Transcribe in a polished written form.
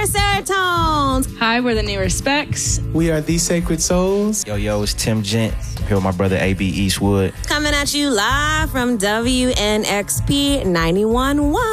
Seratones. Hi, we're the New Respects. We are The Sacred Souls. Yo, it's Tim Gent. I'm here with my brother A.B. Eastwood. Coming at you live from WNXP 91.1.